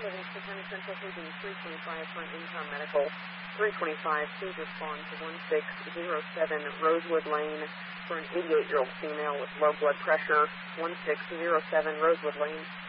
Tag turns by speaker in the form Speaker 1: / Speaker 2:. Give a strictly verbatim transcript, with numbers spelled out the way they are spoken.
Speaker 1: Livingston County Central Paging three twenty-five Front Income Medical. three twenty-five, please respond to one six zero seven Rosewood Lane for an eighty-eight-year-old female with low blood pressure. one six zero seven Rosewood Lane.